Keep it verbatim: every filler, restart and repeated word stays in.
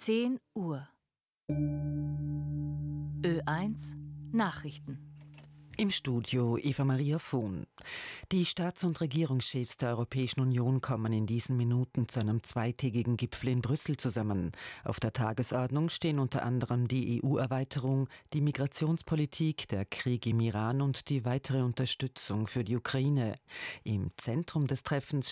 zehn Uhr. Ö eins Nachrichten. Im Studio Eva-Maria Vohn. Die Staats- und Regierungschefs der Europäischen Union kommen in diesen Minuten zu einem zweitägigen Gipfel in Brüssel zusammen. Auf der Tagesordnung stehen unter anderem die E U-Erweiterung, die Migrationspolitik, der Krieg im Iran und die weitere Unterstützung für die Ukraine. Im Zentrum des Treffens